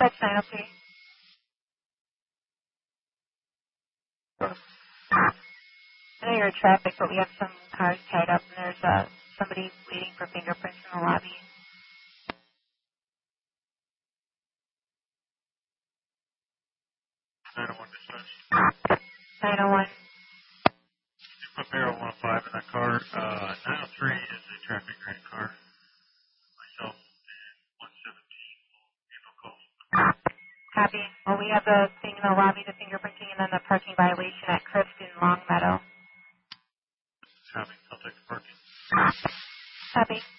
That's 903. I know you're in traffic, but we have some cars tied up, and there's somebody waiting for fingerprints in the lobby. 901 dispatch. 901. You put payroll 105 in that car. 903 is a traffic grant car. Myself and 117 will handle calls. Copy. Well, we have the thing in the lobby, the fingerprinting, and then the parking violation at Crest in Long Meadow. Having, I'll take the parking. Copy.